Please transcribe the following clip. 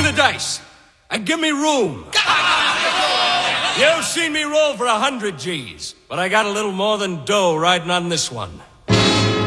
the dice. And give me room. You've seen me roll for 100 G's, but I got a little more than dough riding on this one.